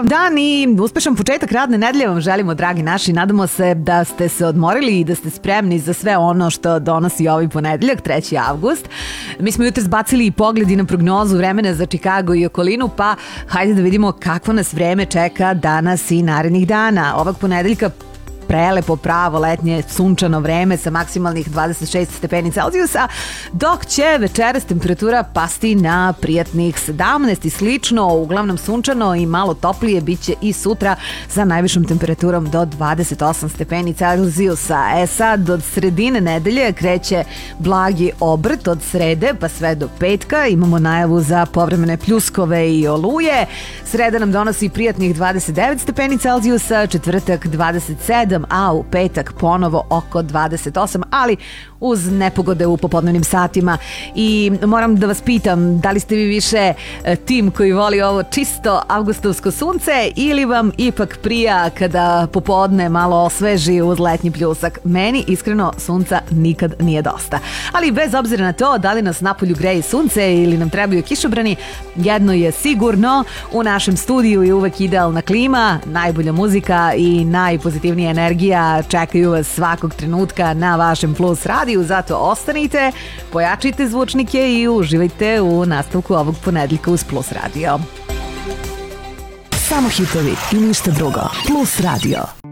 vam dan i uspešan početak radne nedelje vam želimo, dragi naši. Nadamo se da ste se odmorili i da ste spremni za sve ono što donosi ovaj ponedeljak, 3. avgust. Mi smo jutros bacili pogled i na prognozu vremena za Chicago i okolinu, pa hajde da vidimo kakvo nas vreme čeka danas i narednih dana. Ovog ponedeljka prelepo, pravo, letnje, sunčano vreme sa maksimalnih 26 stepeni Celzijusa, dok će večeras temperatura pasti na prijatnih 17 i slično, uglavnom sunčano i malo toplije biće i sutra sa najvišom temperaturom do 28 stepeni Celzijusa. Sad, od sredine nedelje kreće blagi obrt od srede pa sve do petka. Imamo najavu za povremene pljuskove i oluje. Sreda nam donosi prijatnih 29 stepeni Celzijusa, četvrtak 27, a u petak ponovo oko 28, ali uz nepogode u popodnevnim satima. I moram da vas pitam, da li ste vi više tim koji voli ovo čisto avgustovsko sunce ili vam ipak prija kada popodne malo osveži uz letnji pljusak? Meni iskreno sunca nikad nije dosta. Ali bez obzira na to da li nas napolju greje sunce ili nam trebaju kišobrani, jedno je sigurno, u našem studiju je uvek idealna klima, najbolja muzika i najpozitivnija energija čekaju vas svakog trenutka na vašem Plus radiju, zato ostanite, pojačajte zvučnike i uživajte u nastavku ovog ponedeljka uz Plus radio. Samo hitovi i ništa drugo. Plus radio.